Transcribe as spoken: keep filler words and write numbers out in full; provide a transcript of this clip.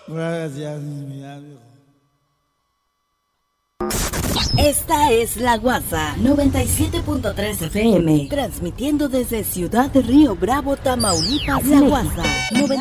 Gracias, mi amigo. Esta es La Guasa noventa y siete punto tres F M, transmitiendo desde Ciudad de Río Bravo, Tamaulipas. La Guasa noventa